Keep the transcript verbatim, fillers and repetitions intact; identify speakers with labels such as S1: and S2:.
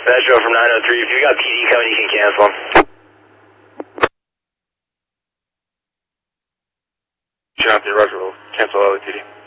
S1: Metro from nine oh three, if you got P D coming, you can cancel.
S2: Jonathan Roger will cancel L A P D.